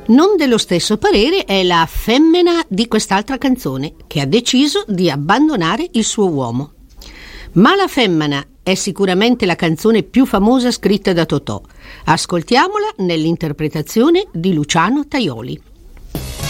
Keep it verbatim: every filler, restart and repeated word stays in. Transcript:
Non dello stesso parere è la femmina di quest'altra canzone, che ha deciso di abbandonare il suo uomo. Ma la femmina è sicuramente la canzone più famosa scritta da Totò. Ascoltiamola nell'interpretazione di Luciano Tajoli.